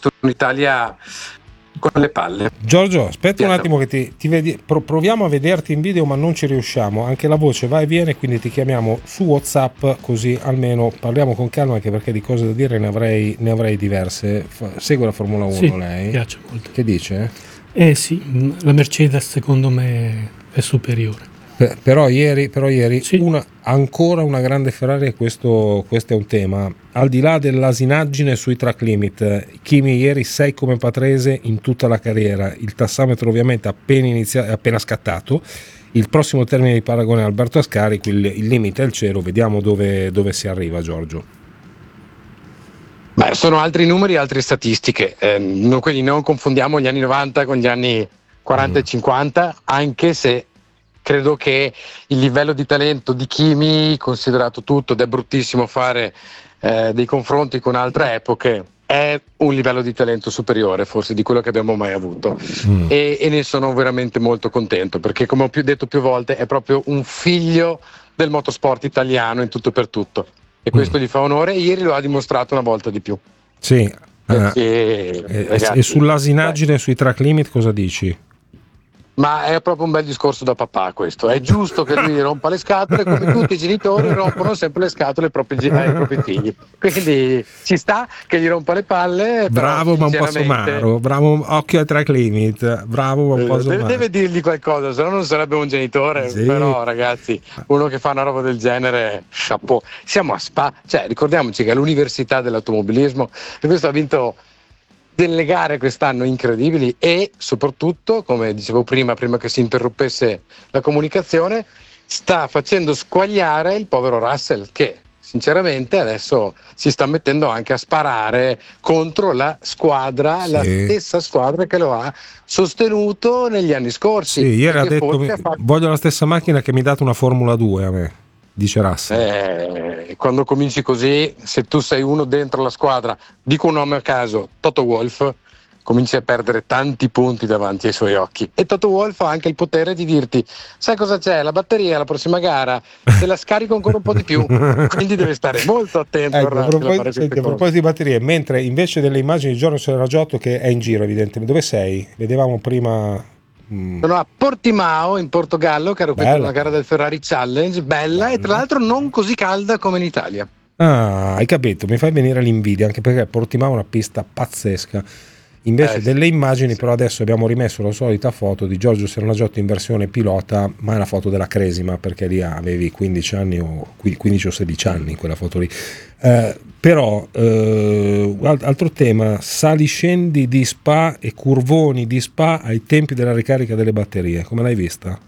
visto un'Italia con le palle. Giorgio, aspetta un attimo che proviamo a vederti in video, ma non ci riusciamo. Anche la voce va e viene, quindi ti chiamiamo su WhatsApp, così almeno parliamo con calma, anche perché di cose da dire ne avrei diverse. Segue la Formula 1, sì, lei? Mi piace molto. Che dice? Sì, la Mercedes secondo me è superiore. Però ieri sì. Ancora una grande Ferrari, e questo è un tema. Al di là dell'asinaggine sui track limit, Kimi ieri 6 come Patrese in tutta la carriera, il tassametro ovviamente appena scattato. Il prossimo termine di paragone è Alberto Ascari, il limite è il cielo, vediamo dove si arriva, Giorgio. Beh, sono altri numeri, altre statistiche, quindi non confondiamo gli anni 90 con gli anni 40 e 50, anche se credo che il livello di talento di Kimi, considerato tutto, ed è bruttissimo fare dei confronti con altre epoche, è un livello di talento superiore forse di quello che abbiamo mai avuto e ne sono veramente molto contento, perché come ho detto più volte è proprio un figlio del motorsport italiano in tutto e per tutto, e questo gli fa onore, e ieri lo ha dimostrato una volta di più. Sì, ragazzi, e sull'asinaggine sui track limit cosa dici? Ma è proprio un bel discorso da papà questo. È giusto che lui rompa le scatole, come tutti i genitori rompono sempre le scatole ai propri figli. Quindi ci sta che gli rompa le palle. Bravo, ma un po' somaro. Bravo, occhio ai track limit. Bravo, ma un po' somaro. Deve dirgli qualcosa, se no non sarebbe un genitore. Sì. Però, ragazzi, uno che fa una roba del genere, chapeau. Siamo a Spa, cioè ricordiamoci che è l'università dell'automobilismo, e questo ha vinto delle gare quest'anno incredibili, e soprattutto, come dicevo prima che si interrompesse la comunicazione, sta facendo squagliare il povero Russell, che sinceramente adesso si sta mettendo anche a sparare contro la squadra, la stessa squadra che lo ha sostenuto negli anni scorsi. Sì, ieri ha detto voglio la stessa macchina che mi date una Formula 2 a me, dice Russell. Quando cominci così, se tu sei uno dentro la squadra, dico un nome a caso, Toto Wolff, cominci a perdere tanti punti davanti ai suoi occhi, e Toto Wolff ha anche il potere di dirti: sai cosa c'è? La batteria, la prossima gara te la scarico ancora un po' di più, quindi devi stare molto attento. Ecco, a proposito di batterie, mentre invece delle immagini di Giorgio Serraggiotto, che è in giro evidentemente, dove sei? Vedevamo prima... Sono a Portimao in Portogallo, che ero per una gara del Ferrari Challenge, bella, e tra l'altro non così calda come in Italia. Ah, hai capito, mi fai venire l'invidia, anche perché Portimao è una pista pazzesca. Invece delle immagini, però adesso abbiamo rimesso la solita foto di Giorgio Serraggiotto in versione pilota, ma è la foto della Cresima, perché lì avevi 15 anni o 15 o 16 anni in quella foto lì. Però altro tema, saliscendi di Spa e curvoni di Spa ai tempi della ricarica delle batterie, come l'hai vista?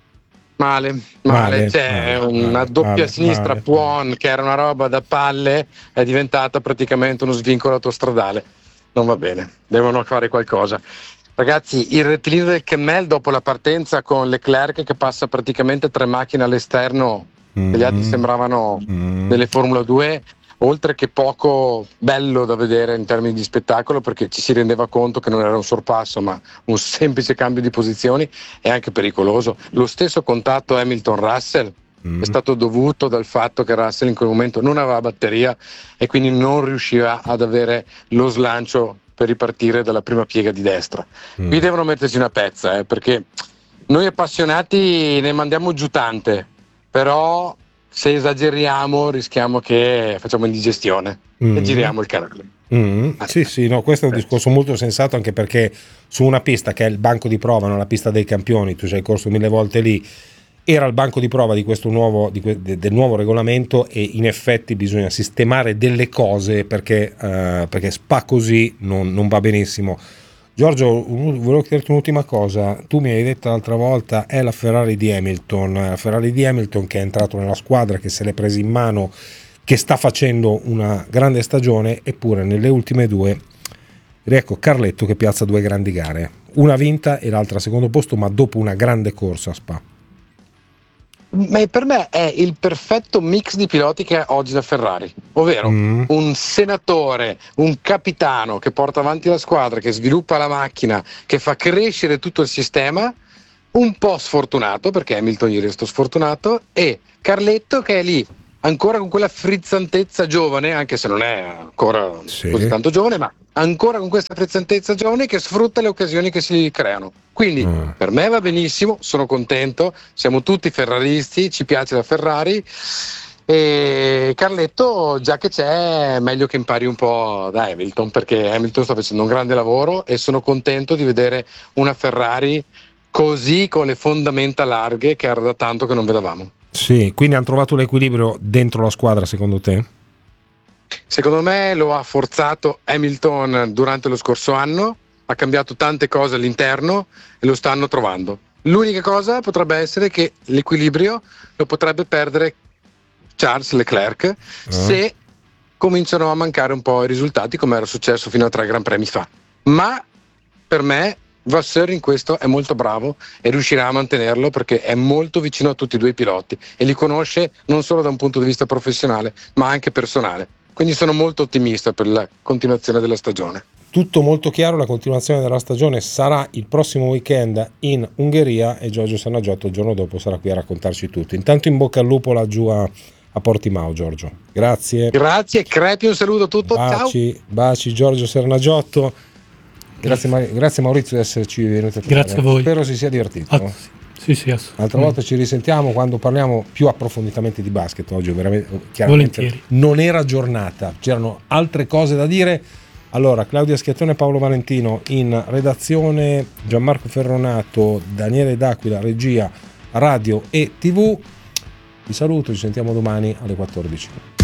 Male. C'è una doppia sinistra Puon, che era una roba da palle, è diventata praticamente uno svincolo autostradale. Non va bene, devono fare qualcosa. Ragazzi, il rettilineo del Kemmel dopo la partenza con Leclerc, che passa praticamente 3 macchine all'esterno, gli altri sembravano delle Formula 2, oltre che poco bello da vedere in termini di spettacolo, perché ci si rendeva conto che non era un sorpasso ma un semplice cambio di posizioni, è anche pericoloso. Lo stesso contatto Hamilton-Russell è stato dovuto dal fatto che Russell in quel momento non aveva batteria e quindi non riusciva ad avere lo slancio per ripartire dalla prima piega di destra. Qui devono metterci una pezza, perché noi appassionati ne mandiamo giù tante, però se esageriamo rischiamo che facciamo indigestione e giriamo il canale. Sì, no, questo è un discorso molto sensato, anche perché su una pista che è il banco di prova, non la pista dei campioni, tu ci hai corso 1000 volte lì, era il banco di prova di questo del nuovo regolamento, e in effetti bisogna sistemare delle cose perché Spa così non va benissimo. Giorgio, volevo chiederti un'ultima cosa. Tu mi hai detto l'altra volta è la Ferrari di Hamilton, che è entrato nella squadra, che se l'è presa in mano, che sta facendo una grande stagione, eppure nelle ultime 2 ecco Carletto che piazza 2 grandi gare, una vinta e l'altra secondo posto, ma dopo una grande corsa a Spa. Ma per me è il perfetto mix di piloti che ha oggi la Ferrari, ovvero un senatore, un capitano che porta avanti la squadra, che sviluppa la macchina, che fa crescere tutto il sistema, un po' sfortunato, perché Hamilton ieri è stato sfortunato, e Carletto che è lì ancora con quella frizzantezza giovane, anche se non è ancora così tanto giovane, ma ancora con questa frizzantezza giovane che sfrutta le occasioni che si creano. Quindi per me va benissimo, sono contento, siamo tutti ferraristi, ci piace la Ferrari. E Carletto, già che c'è, meglio che impari un po' da Hamilton, perché Hamilton sta facendo un grande lavoro e sono contento di vedere una Ferrari così, con le fondamenta larghe, che era da tanto che non vedevamo. Sì, quindi hanno trovato l'equilibrio dentro la squadra, secondo te? Secondo me lo ha forzato Hamilton durante lo scorso anno, ha cambiato tante cose all'interno e lo stanno trovando. L'unica cosa potrebbe essere che l'equilibrio lo potrebbe perdere Charles Leclerc se cominciano a mancare un po' i risultati, come era successo fino a 3 Gran Premi fa. Ma per me Vasseur in questo è molto bravo e riuscirà a mantenerlo, perché è molto vicino a tutti e due i piloti e li conosce non solo da un punto di vista professionale ma anche personale. Quindi sono molto ottimista per la continuazione della stagione. Tutto molto chiaro, la continuazione della stagione sarà il prossimo weekend in Ungheria e Giorgio Sernagiotto il giorno dopo sarà qui a raccontarci tutto. Intanto in bocca al lupo laggiù a Portimao, Giorgio. Grazie. Grazie, crepi, un saluto a tutti. Ciao. Baci Giorgio Sernagiotto. Grazie Maurizio di esserci venuto a trovare. Grazie a voi. Spero si sia divertito. Sì, Altra volta ci risentiamo quando parliamo più approfonditamente di basket. Oggi veramente chiaramente volentieri. Non era giornata, c'erano altre cose da dire. Allora, Claudia Schiattone e Paolo Valentino in redazione, Gianmarco Ferronato, Daniele D'Aquila, regia radio e TV. Vi saluto, ci sentiamo domani alle 14.